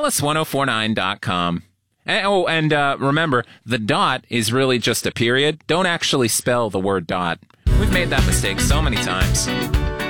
Alice1049.com. And remember, the dot is really just a period. Don't actually spell the word dot. We've made that mistake so many times.